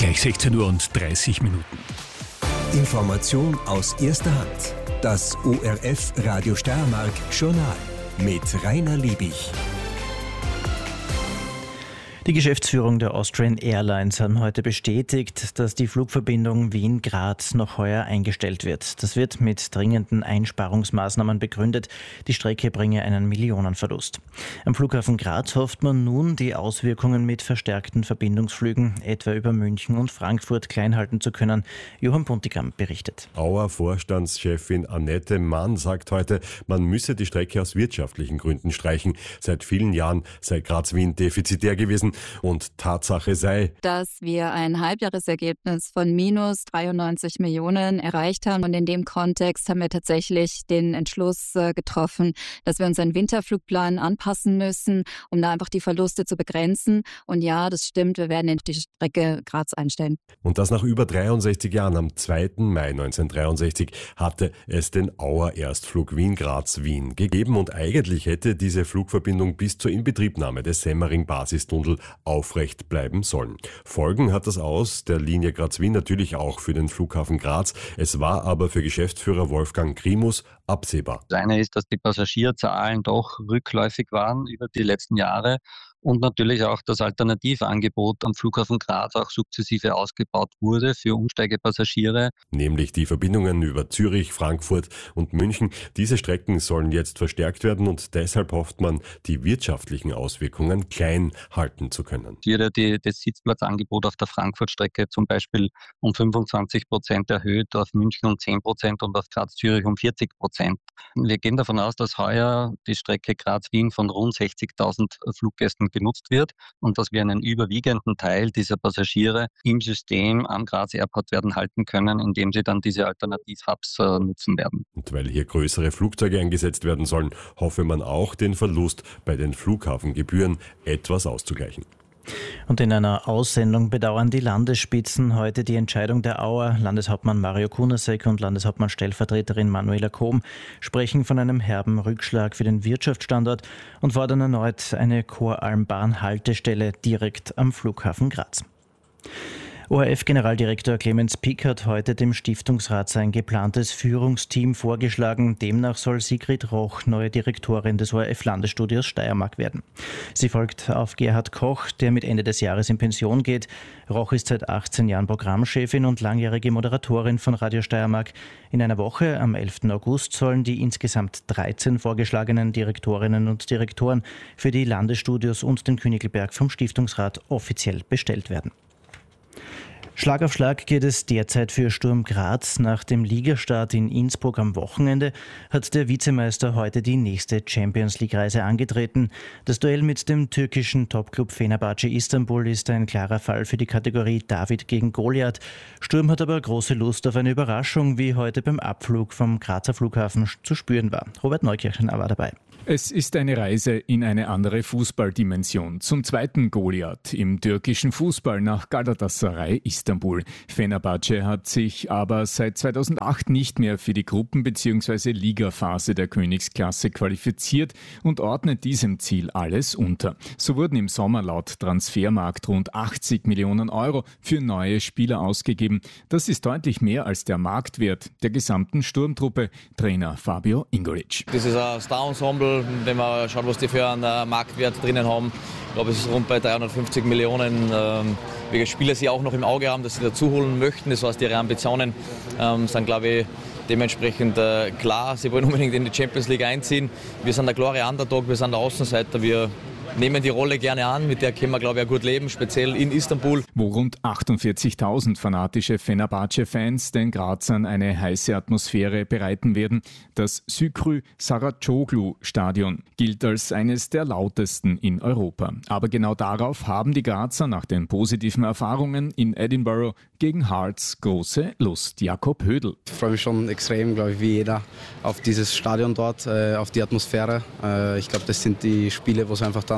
Gleich 16:30 Uhr. Information aus erster Hand. Das ORF Radio Steiermark Journal mit Rainer Liebig. Die Geschäftsführung der Austrian Airlines haben heute bestätigt, dass die Flugverbindung Wien-Graz noch heuer eingestellt wird. Das wird mit dringenden Einsparungsmaßnahmen begründet. Die Strecke bringe einen Millionenverlust. Am Flughafen Graz hofft man nun, die Auswirkungen mit verstärkten Verbindungsflügen, etwa über München und Frankfurt, klein halten zu können. Johann Puntigam berichtet. Auer-Vorstandschefin Annette Mann sagt heute, man müsse die Strecke aus wirtschaftlichen Gründen streichen. Seit vielen Jahren sei Graz-Wien defizitär gewesen. Und Tatsache sei, dass wir ein Halbjahresergebnis von minus 93 Millionen erreicht haben. Und in dem Kontext haben wir tatsächlich den Entschluss getroffen, dass wir unseren Winterflugplan anpassen müssen, um da einfach die Verluste zu begrenzen. Und ja, das stimmt, wir werden die Strecke Graz einstellen. Und das nach über 63 Jahren. Am 2. Mai 1963 hatte es den Auer-Erstflug Wien-Graz-Wien gegeben. Und eigentlich hätte diese Flugverbindung bis zur Inbetriebnahme des Semmering-Basistunnel aufrecht bleiben sollen. Folgen hat das aus der Linie Graz-Wien natürlich auch für den Flughafen Graz. Es war aber für Geschäftsführer Wolfgang Grimus absehbar. Das eine ist, dass die Passagierzahlen doch rückläufig waren über die letzten Jahre. Und natürlich auch das Alternativangebot am Flughafen Graz auch sukzessive ausgebaut wurde für Umsteigepassagiere. Nämlich die Verbindungen über Zürich, Frankfurt und München. Diese Strecken sollen jetzt verstärkt werden und deshalb hofft man, die wirtschaftlichen Auswirkungen klein halten zu können. Hier das Sitzplatzangebot auf der Frankfurt-Strecke zum Beispiel um 25% erhöht, auf München um 10% und auf Graz-Zürich um 40%. Wir gehen davon aus, dass heuer die Strecke Graz-Wien von rund 60.000 Fluggästen genutzt wird und dass wir einen überwiegenden Teil dieser Passagiere im System am Graz Airport werden halten können, indem sie dann diese Alternativ-Hubs nutzen werden. Und weil hier größere Flugzeuge eingesetzt werden sollen, hoffe man auch, den Verlust bei den Flughafengebühren etwas auszugleichen. Und in einer Aussendung bedauern die Landesspitzen heute die Entscheidung der Auer. Landeshauptmann Mario Kunasek und Landeshauptmann-Stellvertreterin Manuela Kohm sprechen von einem herben Rückschlag für den Wirtschaftsstandort und fordern erneut eine Choralmbahn-Haltestelle direkt am Flughafen Graz. ORF-Generaldirektor Clemens Pick hat heute dem Stiftungsrat sein geplantes Führungsteam vorgeschlagen. Demnach soll Sigrid Roch neue Direktorin des ORF-Landesstudios Steiermark werden. Sie folgt auf Gerhard Koch, der mit Ende des Jahres in Pension geht. Roch ist seit 18 Jahren Programmchefin und langjährige Moderatorin von Radio Steiermark. In einer Woche, am 11. August, sollen die insgesamt 13 vorgeschlagenen Direktorinnen und Direktoren für die Landesstudios und den Königlberg vom Stiftungsrat offiziell bestellt werden. Schlag auf Schlag geht es derzeit für Sturm Graz. Nach dem Ligastart in Innsbruck am Wochenende hat der Vizemeister heute die nächste Champions-League-Reise angetreten. Das Duell mit dem türkischen Topclub Fenerbahce Istanbul ist ein klarer Fall für die Kategorie David gegen Goliath. Sturm hat aber große Lust auf eine Überraschung, wie heute beim Abflug vom Grazer Flughafen zu spüren war. Robert Neukirchner war dabei. Es ist eine Reise in eine andere Fußballdimension. Zum zweiten Goliath im türkischen Fußball nach Galatasaray Istanbul. Fenerbahce hat sich aber seit 2008 nicht mehr für die Gruppen- bzw. Ligaphase der Königsklasse qualifiziert und ordnet diesem Ziel alles unter. So wurden im Sommer laut Transfermarkt rund 80 Millionen Euro für neue Spieler ausgegeben. Das ist deutlich mehr als der Marktwert der gesamten Sturmtruppe. Trainer Fabio Ingolic. Das ist ein Star-Ensemble, wenn man schaut, was die für einen Marktwert drinnen haben. Ich glaube, es ist rund bei 350 Millionen. Welche Spieler sie auch noch im Auge haben, dass sie dazu holen möchten. Das heißt, ihre Ambitionen sind, glaube ich, dementsprechend klar. Sie wollen unbedingt in die Champions League einziehen. Wir sind der klare Underdog, wir sind der Außenseiter. Wir nehmen die Rolle gerne an, mit der können wir, glaube ich, auch gut leben, speziell in Istanbul. Wo rund 48.000 fanatische Fenerbahce-Fans den Grazern eine heiße Atmosphäre bereiten werden. Das Sükrü Saraçoğlu-Stadion gilt als eines der lautesten in Europa. Aber genau darauf haben die Grazer nach den positiven Erfahrungen in Edinburgh gegen Hearts große Lust. Jakob Hödl. Ich freue mich schon extrem, glaube ich, wie jeder, auf dieses Stadion dort, auf die Atmosphäre. Ich glaube, das sind die Spiele, wo es einfach dann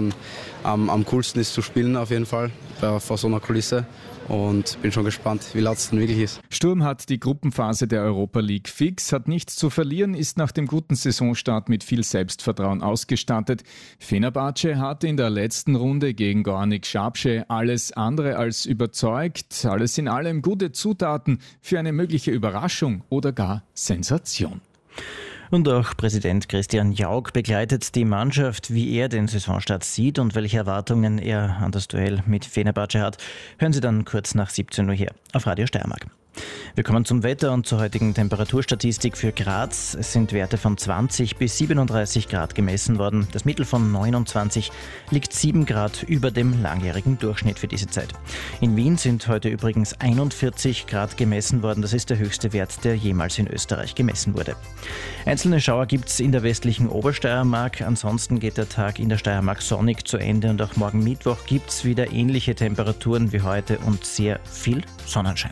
dann am coolsten ist zu spielen auf jeden Fall vor so einer Kulisse. Und bin schon gespannt, wie laut es dann wirklich ist. Sturm hat die Gruppenphase der Europa League fix, hat nichts zu verlieren, ist nach dem guten Saisonstart mit viel Selbstvertrauen ausgestattet. Fenerbahce hat in der letzten Runde gegen Gornik Šapce alles andere als überzeugt. Alles in allem gute Zutaten für eine mögliche Überraschung oder gar Sensation. Und auch Präsident Christian Jauch begleitet die Mannschaft, wie er den Saisonstart sieht und welche Erwartungen er an das Duell mit Fenerbahce hat. Hören Sie dann kurz nach 17 Uhr hier auf Radio Steiermark. Wir kommen zum Wetter und zur heutigen Temperaturstatistik für Graz. Es sind Werte von 20 bis 37 Grad gemessen worden. Das Mittel von 29 liegt 7 Grad über dem langjährigen Durchschnitt für diese Zeit. In Wien sind heute übrigens 41 Grad gemessen worden. Das ist der höchste Wert, der jemals in Österreich gemessen wurde. Einzelne Schauer gibt es in der westlichen Obersteiermark. Ansonsten geht der Tag in der Steiermark sonnig zu Ende und auch morgen Mittwoch gibt es wieder ähnliche Temperaturen wie heute und sehr viel Sonnenschein.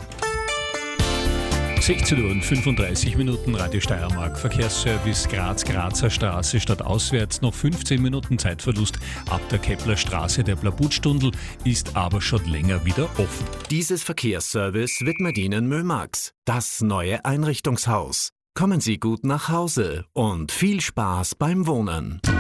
16:35 Uhr, Radio Steiermark, Verkehrsservice Graz-Grazer Straße statt auswärts, noch 15 Minuten Zeitverlust ab der Keplerstraße. Der Blabutstundel ist aber schon länger wieder offen. Dieses Verkehrsservice widmet Ihnen Mömax, das neue Einrichtungshaus. Kommen Sie gut nach Hause und viel Spaß beim Wohnen.